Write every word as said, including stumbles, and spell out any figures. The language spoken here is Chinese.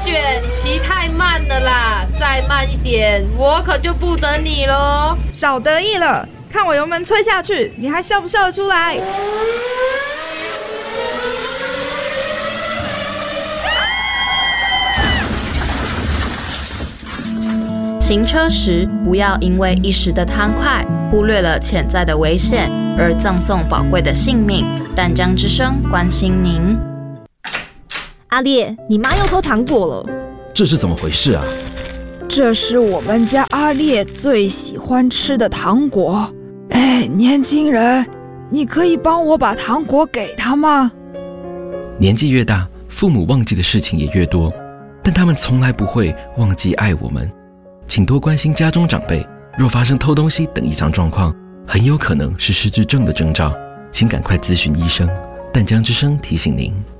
卷，你骑太慢了啦，再慢一点，我可就不等你咯。 少得意了，看我油门催下去，你还笑不笑得出来？ 行车时不要因为一时的贪快，忽略了潜在的危险，而葬送宝贵的性命。淡江之声关心您。 阿烈，你妈又偷糖果了， 这是怎么回事啊？ 这是我们家阿烈最喜欢吃的糖果。哎，年轻人，你可以帮我把糖果给他吗？ 年纪越大，父母忘记的事情也越多，但他们从来不会忘记爱我们。请多关心家中长辈，若发生偷东西等异常状况，很有可能是失智症的征兆，请赶快咨询医生。淡江之声提醒您。